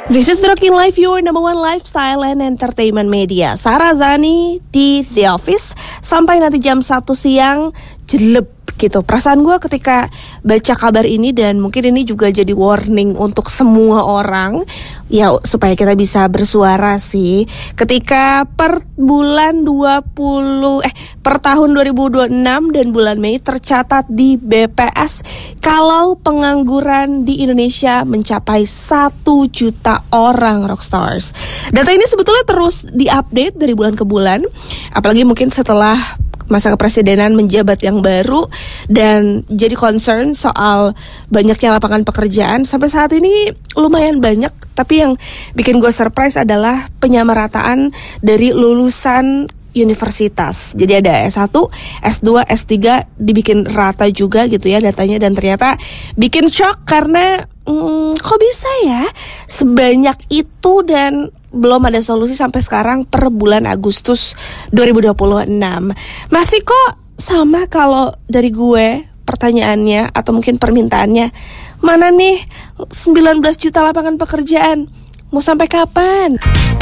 This is Rocking Life, your number one lifestyle and entertainment media. Sarah Zani di The Office. Sampai nanti jam 1 siang, jelek gitu. Perasaan gue ketika baca kabar ini, dan mungkin ini juga jadi warning untuk semua orang, ya supaya kita bisa bersuara sih. Ketika per tahun 2026 dan bulan Mei tercatat di BPS kalau pengangguran di Indonesia mencapai 1 juta orang, Rockstars. Data ini sebetulnya terus diupdate dari bulan ke bulan, apalagi mungkin setelah masa kepresidenan menjabat yang baru, dan jadi concern soal banyaknya lapangan pekerjaan. Sampai saat ini lumayan banyak, tapi yang bikin gue surprise adalah penyamarataan dari lulusan universitas. Jadi ada S1, S2, S3 dibikin rata juga gitu ya datanya, dan ternyata bikin shock karena kok bisa ya sebanyak itu dan belum ada solusi sampai sekarang per bulan Agustus 2026. Masih kok sama kalau dari gue pertanyaannya atau mungkin permintaannya, mana nih 19 juta lapangan pekerjaan? Mau sampai kapan?